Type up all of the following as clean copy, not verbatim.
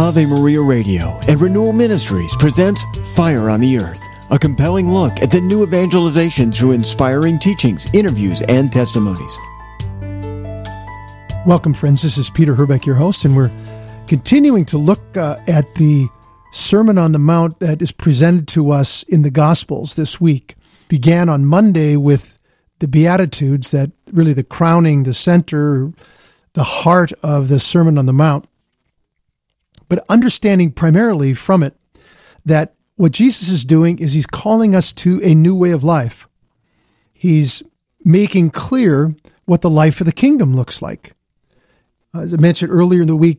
Ave Maria Radio and Renewal Ministries presents Fire on the Earth, a compelling look at the new evangelization through inspiring teachings, interviews, and testimonies. Welcome, friends. This is Peter Herbeck, your host, and we're continuing to look at the Sermon on the Mount that is presented to us in the Gospels this week. Began on Monday with the Beatitudes, that really the crowning, the center, the heart of the Sermon on the Mount. But understanding primarily from it that what Jesus is doing is he's calling us to a new way of life. He's making clear what the life of the kingdom looks like. As I mentioned earlier in the week,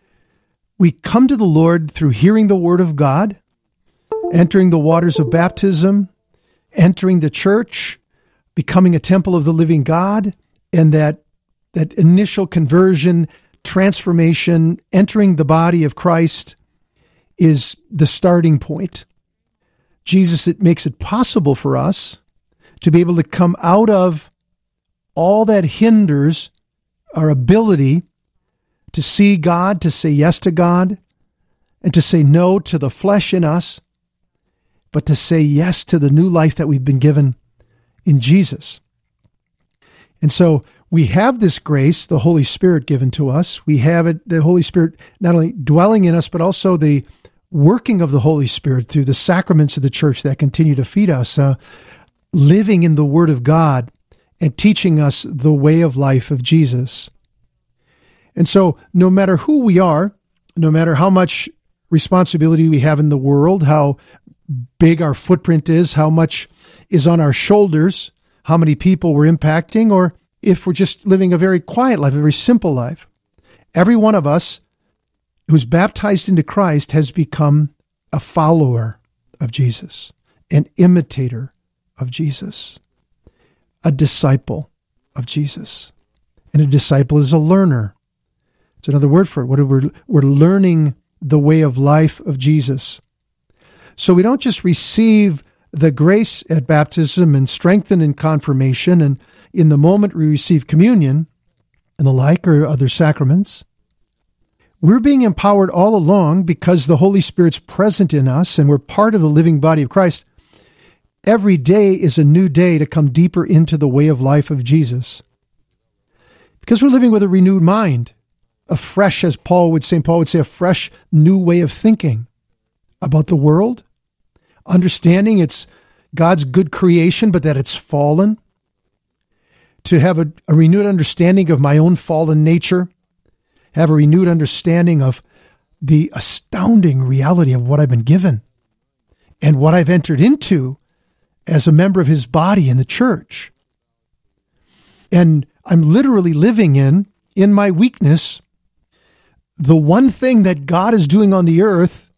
we come to the Lord through hearing the Word of God, entering the waters of baptism, entering the church, becoming a temple of the living God, and that initial conversion, transformation, entering the body of Christ is the starting point. Jesus, it makes it possible for us to be able to come out of all that hinders our ability to see God, to say yes to God, and to say no to the flesh in us, but to say yes to the new life that we've been given in Jesus. And so we have this grace, the Holy Spirit given to us. We have it, the Holy Spirit not only dwelling in us, but also the working of the Holy Spirit through the sacraments of the church that continue to feed us, living in the Word of God and teaching us the way of life of Jesus. And so no matter who we are, no matter how much responsibility we have in the world, how big our footprint is, how much is on our shoulders, how many people we're impacting, or if we're just living a very quiet life, a very simple life, every one of us who's baptized into Christ has become a follower of Jesus, an imitator of Jesus, a disciple of Jesus. And a disciple is a learner. It's another word for it. We're learning the way of life of Jesus. So we don't just receive the grace at baptism and strengthen in confirmation, and in the moment we receive communion and the like, or other sacraments. We're being empowered all along because the Holy Spirit's present in us and we're part of the living body of Christ. Every day is a new day to come deeper into the way of life of Jesus. Because we're living with a renewed mind, a fresh, as Paul would say, a fresh new way of thinking about the world, understanding it's God's good creation, but that it's fallen, to have a renewed understanding of my own fallen nature, have a renewed understanding of the astounding reality of what I've been given and what I've entered into as a member of his body in the church. And I'm literally living in my weakness, the one thing that God is doing on the earth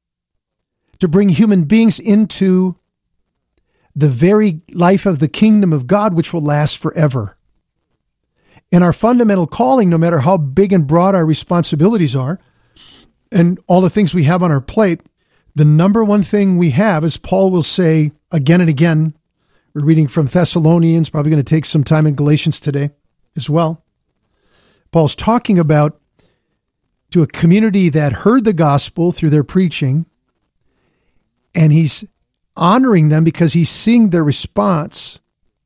to bring human beings into the very life of the kingdom of God, which will last forever. And our fundamental calling, no matter how big and broad our responsibilities are, and all the things we have on our plate, the number one thing we have, as Paul will say again and again, we're reading from Thessalonians, probably going to take some time in Galatians today as well. Paul's talking about to a community that heard the gospel through their preaching, and he's honoring them because he's seeing their response,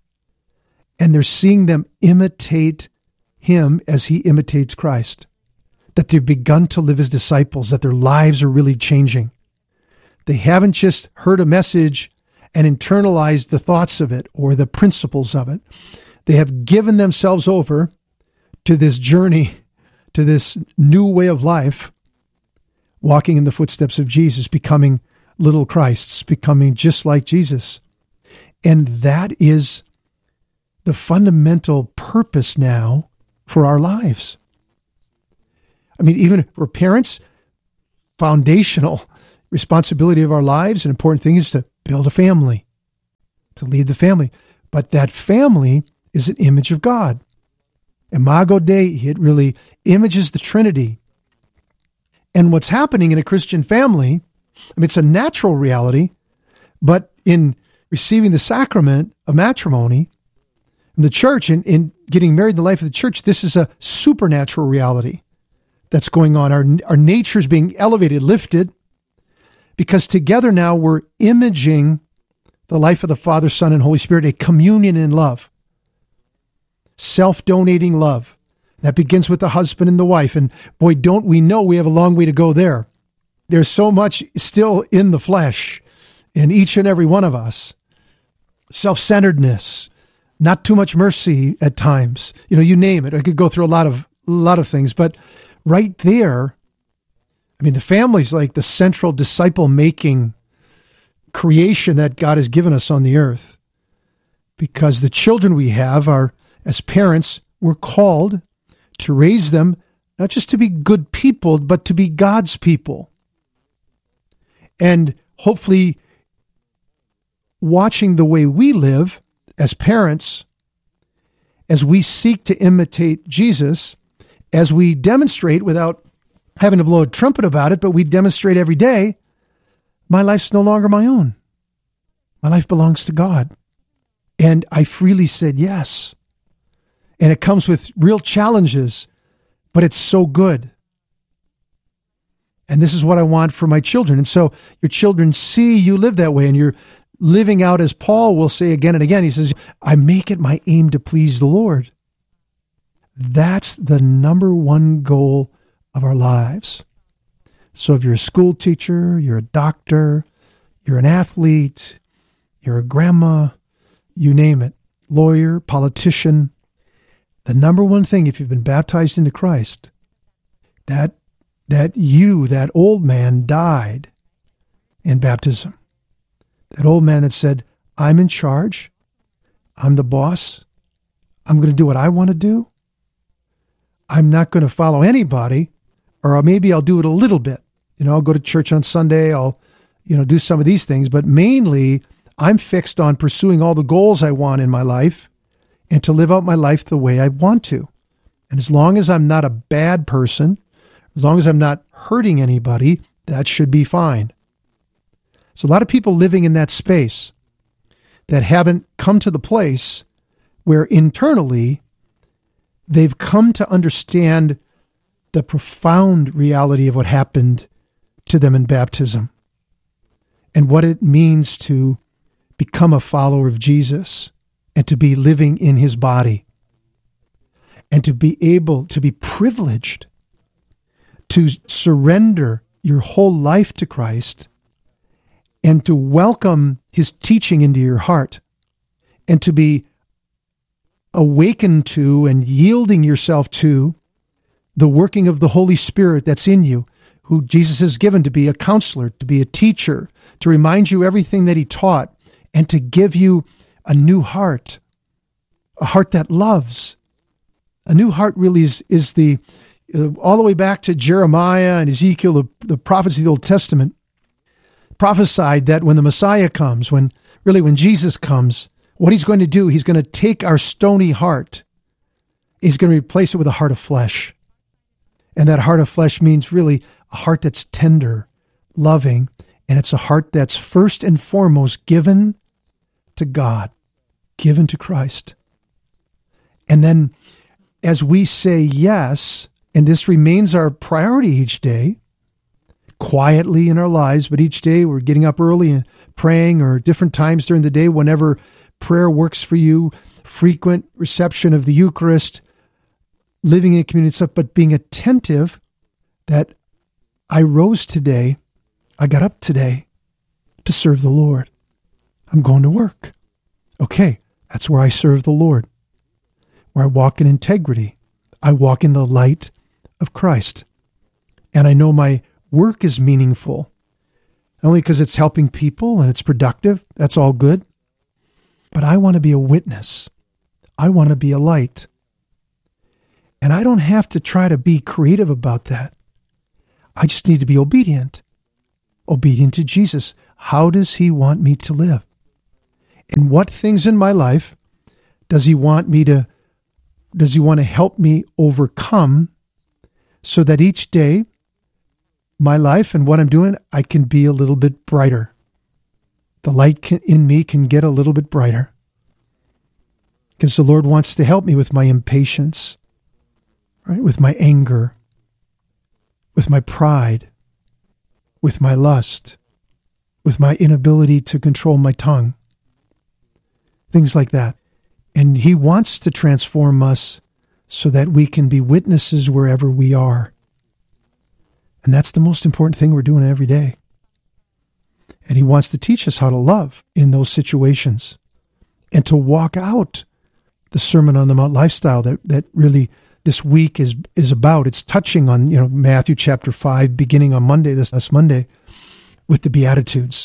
and they're seeing them imitate him as he imitates Christ, that they've begun to live as disciples, that their lives are really changing. They haven't just heard a message and internalized the thoughts of it or the principles of it. They have given themselves over to this journey, to this new way of life, walking in the footsteps of Jesus, becoming little Christs, becoming just like Jesus. And that is the fundamental purpose now for our lives. I mean, even for parents, foundational responsibility of our lives, an important thing is to build a family, to lead the family. But that family is an image of God. Imago Dei, it really images the Trinity. And what's happening in a Christian family, I mean, it's a natural reality, but in receiving the sacrament of matrimony in the church, in getting married in the life of the church, this is a supernatural reality. that's going on. Our nature's being elevated, lifted, because together now we're imaging the life of the Father, Son, and Holy Spirit, a communion in love, self-donating love. That begins with the husband and the wife. And boy, don't we know we have a long way to go there. There's so much still in the flesh in each and every one of us. Self-centeredness, not too much mercy at times. You name it. I could go through a lot of things, but right there, the family's like the central disciple-making creation that God has given us on the earth. Because the children we have are, as parents, we're called to raise them not just to be good people, but to be God's people. And hopefully watching the way we live as parents, as we seek to imitate Jesus, as we demonstrate without having to blow a trumpet about it, but we demonstrate every day, my life's no longer my own. My life belongs to God. And I freely said yes. And it comes with real challenges, but it's so good. And this is what I want for my children. And so your children see you live that way, and you're living out, as Paul will say again and again. He says, I make it my aim to please the Lord. That's the number one goal of our lives. So if you're a school teacher, you're a doctor, you're an athlete, you're a grandma, you name it, lawyer, politician, the number one thing, if you've been baptized into Christ, that old man died in baptism. That old man that said, I'm in charge, I'm the boss, I'm going to do what I want to do, I'm not going to follow anybody, or maybe I'll do it a little bit. I'll go to church on Sunday, I'll do some of these things, but mainly I'm fixed on pursuing all the goals I want in my life and to live out my life the way I want to. And as long as I'm not a bad person, as long as I'm not hurting anybody, that should be fine. So a lot of people living in that space that haven't come to the place where internally they've come to understand the profound reality of what happened to them in baptism and what it means to become a follower of Jesus and to be living in his body and to be able to be privileged to surrender your whole life to Christ and to welcome his teaching into your heart and to be awakened to and yielding yourself to the working of the Holy Spirit that's in you, who Jesus has given to be a counselor, to be a teacher, to remind you everything that he taught, and to give you a new heart, a heart that loves. A new heart really is the, all the way back to Jeremiah and Ezekiel, the prophets of the Old Testament, prophesied that when the Messiah comes, when Jesus comes, what he's going to do, he's going to take our stony heart, he's going to replace it with a heart of flesh. And that heart of flesh means really a heart that's tender, loving, and it's a heart that's first and foremost given to God, given to Christ. And then as we say yes, and this remains our priority each day, quietly in our lives, but each day we're getting up early and praying, or different times during the day, whenever prayer works for you, frequent reception of the Eucharist, living in community stuff, but being attentive that I rose today, I got up today to serve the Lord. I'm going to work. Okay, that's where I serve the Lord, where I walk in integrity. I walk in the light of Christ. And I know my work is meaningful, not only because it's helping people and it's productive, that's all good, but I want to be a witness. I want to be a light. And I don't have to try to be creative about that. I just need to be obedient to Jesus. How does he want me to live? And what things in my life does he want to help me overcome so that each day, my life and what I'm doing, I can be a little bit brighter. The light in me can get a little bit brighter. Because the Lord wants to help me with my impatience, right? With my anger, with my pride, with my lust, with my inability to control my tongue. Things like that. And he wants to transform us so that we can be witnesses wherever we are. And that's the most important thing we're doing every day. And he wants to teach us how to love in those situations and to walk out the Sermon on the Mount lifestyle that really this week is about. It's touching on, Matthew chapter 5, beginning on Monday, this Monday, with the Beatitudes.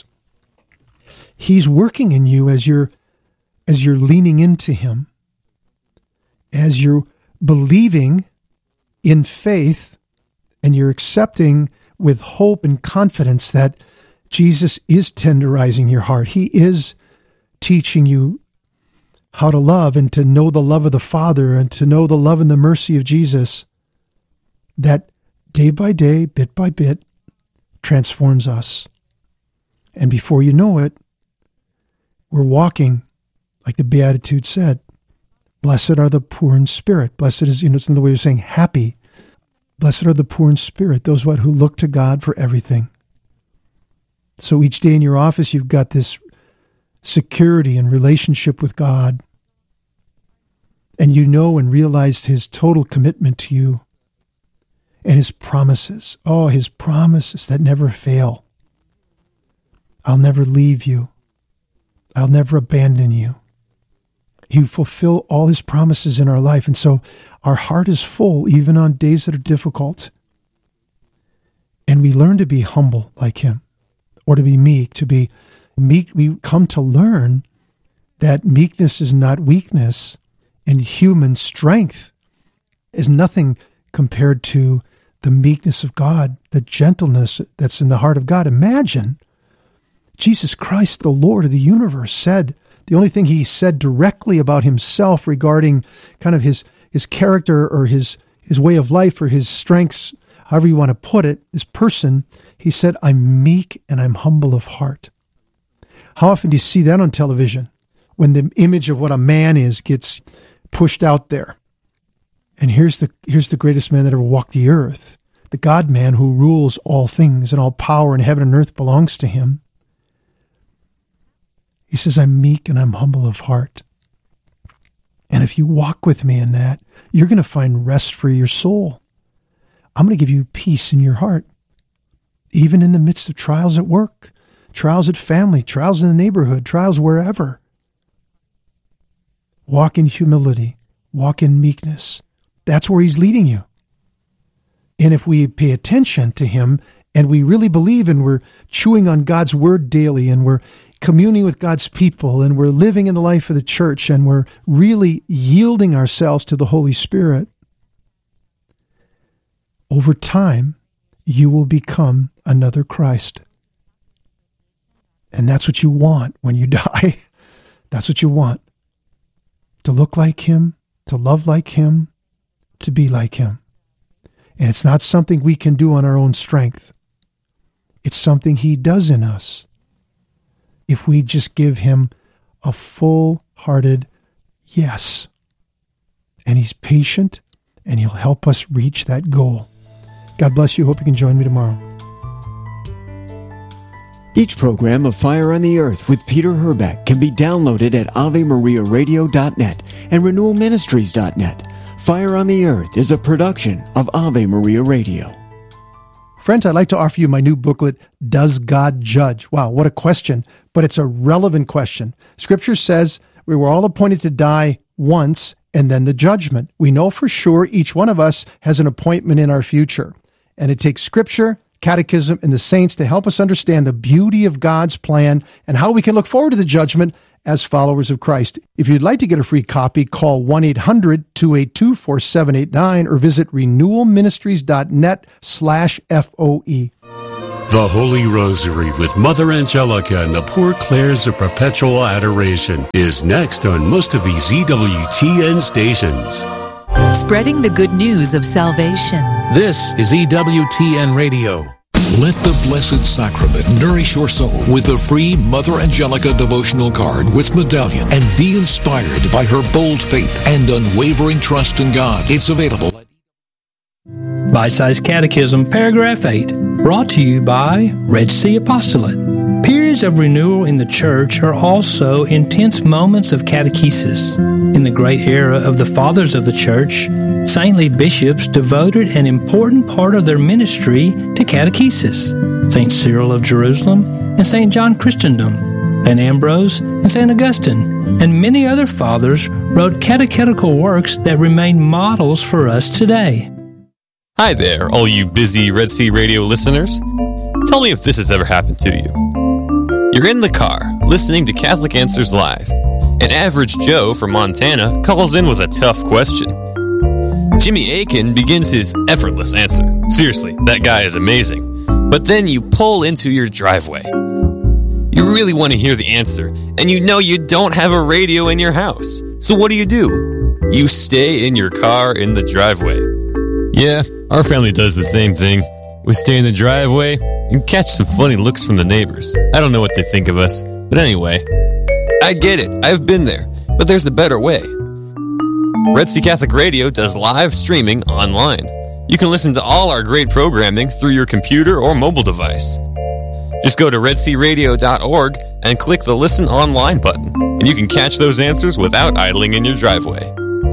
He's working in you as you're leaning into him, as you're believing in faith, and you're accepting with hope and confidence that Jesus is tenderizing your heart. He is teaching you how to love and to know the love of the Father and to know the love and the mercy of Jesus that day by day, bit by bit, transforms us. And before you know it, we're walking, like the Beatitude said, blessed are the poor in spirit. Blessed is, it's another way of saying happy. Blessed are the poor in spirit, those who look to God for everything. So each day in your office, you've got this security and relationship with God. And you know and realize his total commitment to you and his promises. Oh, his promises that never fail. I'll never leave you. I'll never abandon you. He will fulfill all his promises in our life. And so our heart is full even on days that are difficult. And we learn to be humble like him, or to be meek. To be meek, we come to learn that meekness is not weakness, and human strength is nothing compared to the meekness of God, the gentleness that's in the heart of God. Imagine Jesus Christ, the Lord of the universe, said, the only thing he said directly about himself regarding kind of his character or his way of life or his strengths, however you want to put it, this person, he said, I'm meek and I'm humble of heart. How often do you see that on television when the image of what a man is gets pushed out there? And here's the greatest man that ever walked the earth, the God-man who rules all things, and all power in heaven and earth belongs to him. He says, I'm meek and I'm humble of heart. And if you walk with me in that, you're going to find rest for your soul. I'm going to give you peace in your heart, even in the midst of trials at work, trials at family, trials in the neighborhood, trials wherever. Walk in humility, walk in meekness. That's where he's leading you. And if we pay attention to him and we really believe and we're chewing on God's word daily and we're communing with God's people and we're living in the life of the church and we're really yielding ourselves to the Holy Spirit, over time, you will become another Christ. And that's what you want when you die. That's what you want. To look like him, to love like him, to be like him. And it's not something we can do on our own strength. It's something he does in us if we just give him a full-hearted yes. And he's patient, and he'll help us reach that goal. God bless you. Hope you can join me tomorrow. Each program of Fire on the Earth with Peter Herbeck can be downloaded at AveMariaRadio.net and RenewalMinistries.net. Fire on the Earth is a production of Ave Maria Radio. Friends, I'd like to offer you my new booklet, Does God Judge? Wow, what a question, but it's a relevant question. Scripture says we were all appointed to die once and then the judgment. We know for sure each one of us has an appointment in our future. And it takes Scripture, Catechism, and the saints to help us understand the beauty of God's plan and how we can look forward to the judgment as followers of Christ. If you'd like to get a free copy, call 1-800-282-4789 or visit renewalministries.net/FOE. The Holy Rosary with Mother Angelica and the Poor Clares of Perpetual Adoration is next on most of these EWTN stations. Spreading the good news of salvation. This is EWTN Radio. Let the Blessed Sacrament nourish your soul with a free Mother Angelica devotional card with medallion and be inspired by her bold faith and unwavering trust in God. It's available. Bite-Sized Catechism, Paragraph 8, brought to you by Red Sea Apostolate. Periods of renewal in the Church are also intense moments of catechesis. In the great era of the Fathers of the Church, saintly bishops devoted an important part of their ministry to catechesis. St. Cyril of Jerusalem and St. John Chrysostom, St. Ambrose and St. Augustine, and many other fathers wrote catechetical works that remain models for us today. Hi there, all you busy Red Sea Radio listeners. Tell me if this has ever happened to you. You're in the car, listening to Catholic Answers Live. An average Joe from Montana calls in with a tough question. Jimmy Akin begins his effortless answer. Seriously, that guy is amazing. But then you pull into your driveway. You really want to hear the answer, and you know you don't have a radio in your house. So what do? You stay in your car in the driveway. Yeah, our family does the same thing. We stay in the driveway and catch some funny looks from the neighbors. I don't know what they think of us, but anyway, I get it. I've been there, but there's a better way. Red Sea Catholic Radio does live streaming online. You can listen to all our great programming through your computer or mobile device. Just go to redsearadio.org and click the Listen Online button, and you can catch those answers without idling in your driveway.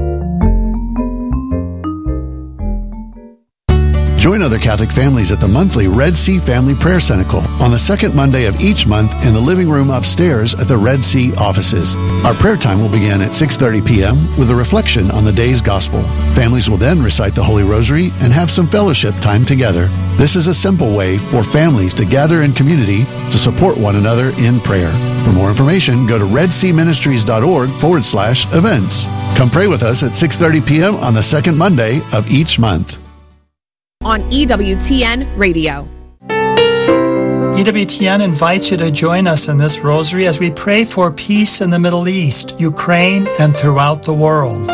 Join other Catholic families at the monthly Red Sea Family Prayer Cenacle on the second Monday of each month in the living room upstairs at the Red Sea offices. Our prayer time will begin at 6:30 p.m. with a reflection on the day's gospel. Families will then recite the Holy Rosary and have some fellowship time together. This is a simple way for families to gather in community to support one another in prayer. For more information, go to redseaministries.org/events. Come pray with us at 6:30 p.m. on the second Monday of each month. On EWTN Radio. EWTN invites you to join us in this rosary as we pray for peace in the Middle East, Ukraine, and throughout the world.